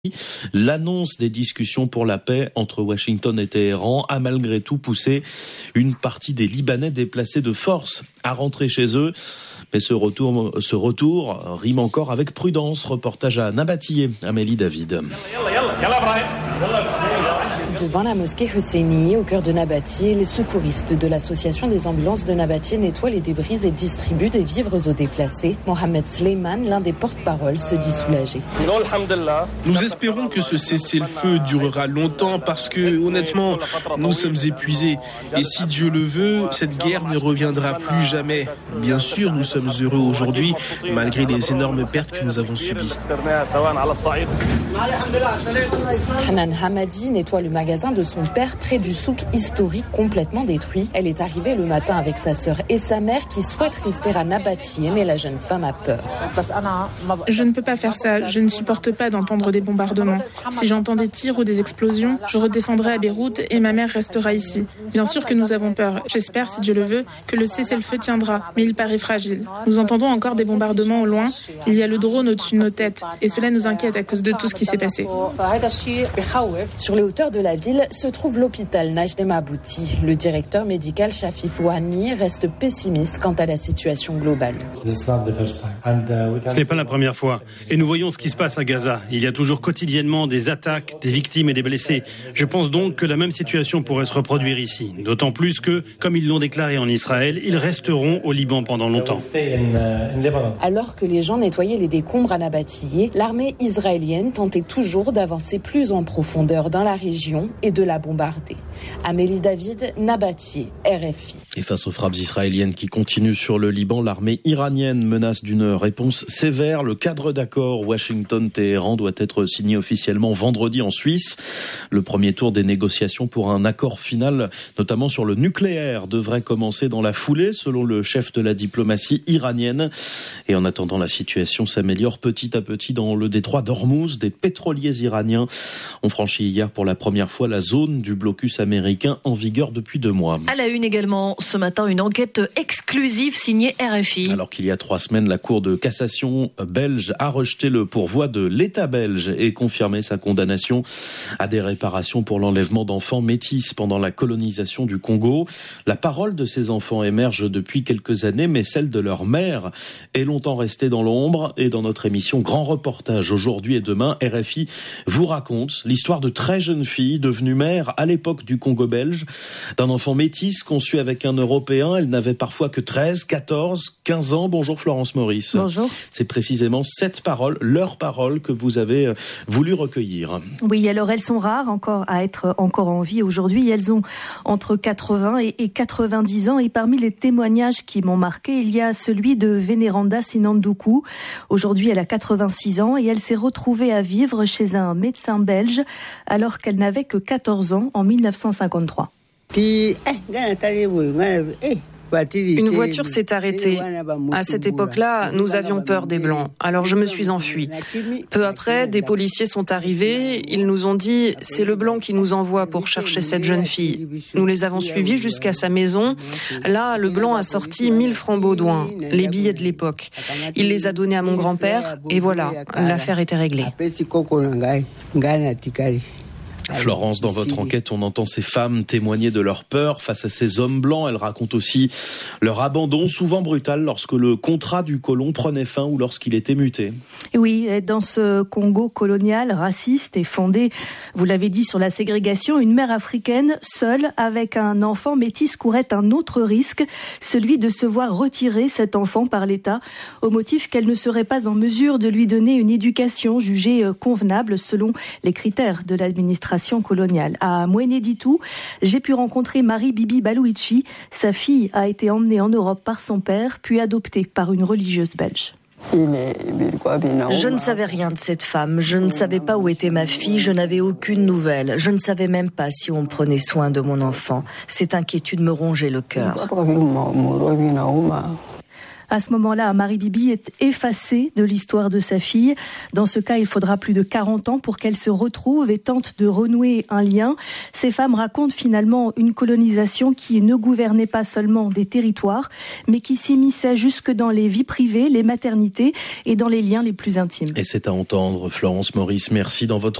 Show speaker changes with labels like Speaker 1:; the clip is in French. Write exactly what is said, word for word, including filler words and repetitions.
Speaker 1: L'annonce des discussions pour la paix entre Washington et Téhéran a malgré tout poussé une partie des Libanais déplacés de force à rentrer chez eux. Mais ce retour, ce retour rime encore avec prudence. Reportage à Nabatiyé, Amélie David.
Speaker 2: Devant la mosquée Husseini, au cœur de Nabatiyé, les secouristes de l'association des ambulances de Nabatiyé nettoient les débris et distribuent des vivres aux déplacés. Mohamed Sleiman, l'un des porte-paroles, se dit soulagé.
Speaker 3: Nous espérons que ce cessez-le-feu durera longtemps parce que, honnêtement, nous sommes épuisés. Et si Dieu le veut, cette guerre ne reviendra plus jamais. Bien sûr, nous sommes heureux aujourd'hui, malgré les énormes pertes que nous avons subies.
Speaker 2: Hanan Hamadi nettoie le magasin de son père près du souk historique complètement détruit. Elle est arrivée le matin avec sa sœur et sa mère qui souhaitent rester à Nabatiyé, mais la jeune femme a peur.
Speaker 4: Je ne peux pas faire ça, je ne supporte pas d'entendre des bombardements. Si j'entends des tirs ou des explosions, je redescendrai à Beyrouth et ma mère restera ici. Bien sûr que nous avons peur. J'espère, si Dieu le veut, que le cessez-le-feu tiendra, mais il paraît fragile. Nous entendons encore des bombardements au loin. Il y a le drone au-dessus de nos têtes et cela nous inquiète à cause de tout ce qui s'est passé.
Speaker 2: Sur les hauteurs de la ville se trouve l'hôpital Najdeh Mabouti. Le directeur médical Shafi Fouhani reste pessimiste quant à la situation globale.
Speaker 5: Ce n'est pas la première fois. Et nous voyons ce qui se passe à Gaza. Il y a toujours quotidiennement des attaques, des victimes et des blessés. Je pense donc que la même situation pourrait se reproduire ici. D'autant plus que, comme ils l'ont déclaré en Israël, ils resteront au Liban pendant longtemps.
Speaker 2: Alors que les gens nettoyaient les décombres à Nabatiyé, l'armée israélienne tentait toujours d'avancer plus en profondeur dans la région et de la bombarder. Amélie David, Nabatiyé, R F I.
Speaker 1: Et face aux frappes israéliennes qui continuent sur le Liban, l'armée iranienne menace d'une réponse sévère. Le cadre d'accord Washington-Téhéran doit être signé officiellement vendredi en Suisse. Le premier tour des négociations pour un accord final, notamment sur le nucléaire, devrait commencer dans la foulée, selon le chef de la diplomatie iranienne. Et en attendant, la situation s'améliore petit à petit dans le détroit d'Ormuz. Des pétroliers iraniens ont franchi hier pour la première fois la zone du blocus américain en vigueur depuis deux mois.
Speaker 6: À la une également, ce matin, une enquête exclusive signée R F I.
Speaker 1: Alors qu'il y a trois semaines, la Cour de cassation belge a rejeté le pourvoi de l'État belge et confirmé sa condamnation à des réparations pour l'enlèvement d'enfants métis pendant la colonisation du Congo. La parole de ces enfants émerge depuis quelques années, mais celle de leur mère est longtemps restée dans l'ombre. Et dans notre émission Grand Reportage, aujourd'hui et demain, R F I vous raconte l'histoire de très jeunes filles devenues mères à l'époque du Congo belge, d'un enfant métis conçu avec un Européen. Elle n'avait parfois que treize, quatorze, quinze ans. Bonjour Florence Maurice.
Speaker 7: Bonjour.
Speaker 1: C'est précisément cette parole, leurs paroles, que vous avez voulu recueillir.
Speaker 7: Oui, alors elles sont rares encore à être encore en vie aujourd'hui. Elles ont entre quatre-vingts et quatre-vingt-dix ans. Et parmi les témoignages qui m'ont marqué, il y a celui de Veneranda Sinandoukou. Aujourd'hui, elle a quatre-vingt-six ans et elle s'est retrouvée à vivre chez un médecin belge alors qu'elle n'avait que quatorze ans en mille neuf cent cinquante-trois.
Speaker 8: Une voiture s'est arrêtée. À cette époque-là, nous avions peur des Blancs, alors je me suis enfuie. Peu après, des policiers sont arrivés. Ils nous ont dit « c'est le Blanc qui nous envoie pour chercher cette jeune fille ». Nous les avons suivis jusqu'à sa maison. Là, le Blanc a sorti mille francs baudouins, les billets de l'époque. Il les a donnés à mon grand-père et voilà, l'affaire était réglée.
Speaker 1: Florence, dans votre enquête, on entend ces femmes témoigner de leur peur face à ces hommes blancs. Elles racontent aussi leur abandon, souvent brutal, lorsque le contrat du colon prenait fin ou lorsqu'il était muté.
Speaker 7: Oui, dans ce Congo colonial, raciste et fondé, vous l'avez dit, sur la ségrégation, une mère africaine, seule, avec un enfant métis, courait un autre risque, celui de se voir retirer cet enfant par l'État, au motif qu'elle ne serait pas en mesure de lui donner une éducation jugée convenable selon les critères de l'administration coloniale. À Mweneditu, j'ai pu rencontrer Marie Bibi Balouichi. Sa fille a été emmenée en Europe par son père, puis adoptée par une religieuse belge.
Speaker 6: Je ne savais rien de cette femme, je ne savais pas où était ma fille, je n'avais aucune nouvelle, je ne savais même pas si on prenait soin de mon enfant. Cette inquiétude me rongeait le cœur.
Speaker 7: À ce moment-là, Marie Bibi est effacée de l'histoire de sa fille. Dans ce cas, il faudra plus de quarante ans pour qu'elle se retrouve et tente de renouer un lien. Ces femmes racontent finalement une colonisation qui ne gouvernait pas seulement des territoires, mais qui s'immisçait jusque dans les vies privées, les maternités et dans les liens les plus intimes.
Speaker 1: Et c'est à entendre, Florence Maurice. Merci. Dans votre